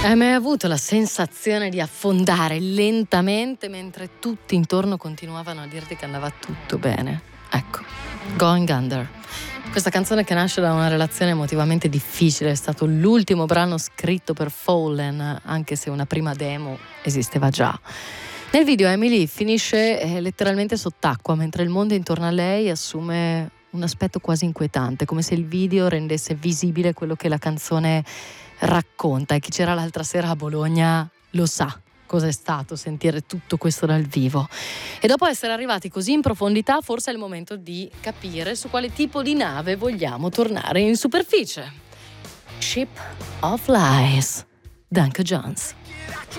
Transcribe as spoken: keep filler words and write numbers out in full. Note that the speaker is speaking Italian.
Hai mai avuto la sensazione di affondare lentamente mentre tutti intorno continuavano a dirti che andava tutto bene? Ecco, Going Under. Questa canzone che nasce da una relazione emotivamente difficile, è stato l'ultimo brano scritto per Fallen, anche se una prima demo esisteva già. Nel video Emily finisce eh, letteralmente sott'acqua, mentre il mondo intorno a lei assume un aspetto quasi inquietante, come se il video rendesse visibile quello che la canzone racconta. E chi c'era l'altra sera a Bologna lo sa cosa è stato sentire tutto questo dal vivo. E dopo essere arrivati così in profondità, forse è il momento di capire su quale tipo di nave vogliamo tornare in superficie. Ship of Lies, Duncan Jones.